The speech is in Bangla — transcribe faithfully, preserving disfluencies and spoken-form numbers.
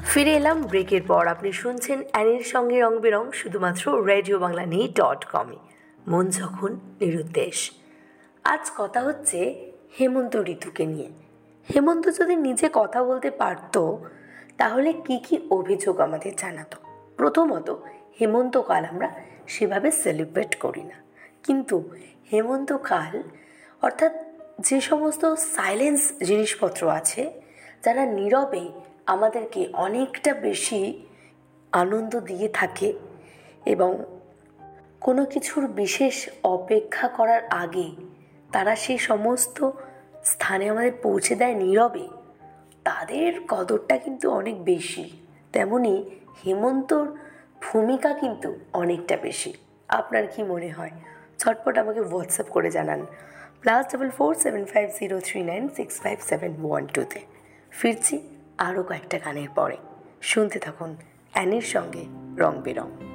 ফিরে এলাম ব্রেকের পর। আপনি শুনছেন অ্যানির সঙ্গে রং বেরং, শুধুমাত্র রেডিও বাংলা নিয়ে ডট কমে। মন যখন নিরুদ্দেশ। আজ কথা হচ্ছে হেমন্ত ঋতুকে নিয়ে। হেমন্ত যদি নিজে কথা বলতে পারত তাহলে কি কি অভিযোগ আমাদের জানাতো। প্রথমত, হেমন্তকাল আমরা সেভাবে সেলিব্রেট করি না, কিন্তু হেমন্তকাল অর্থাৎ যে সমস্ত সাইলেন্স জিনিসপত্র আছে, যারা নীরবে আমাদেরকে অনেকটা বেশি আনন্দ দিয়ে থাকে এবং কোনো কিছুর বিশেষ অপেক্ষা করার আগে তারা সেই সমস্ত স্থানে আমাদের পৌঁছে দেয় নীরবে, তাদের কদরটা কিন্তু অনেক বেশি। তেমনি হেমন্তর ভূমিকা কিন্তু অনেকটা বেশি। আপনার কি মনে হয়? ঝটপট আমাকে হোয়াটসঅ্যাপ করে জানান plus double four seven five zero three nine six five seven one টুতে। ফিরছি আরও কয়েকটা গানের পরে। শুনতে থাকুন অ্যানির সঙ্গে রং বেরং।